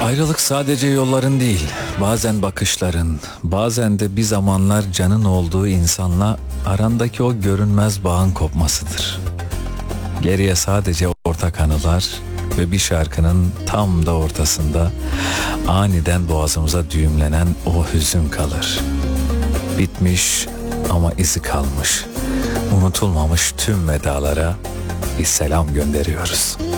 Ayrılık sadece yolların değil, bazen bakışların, bazen de bir zamanlar canın olduğu insanla arandaki o görünmez bağın kopmasıdır. Geriye sadece ortak anılar ve bir şarkının tam da ortasında aniden boğazımıza düğümlenen o hüzün kalır. Bitmiş ama izi kalmış, unutulmamış tüm vedalara bir selam gönderiyoruz.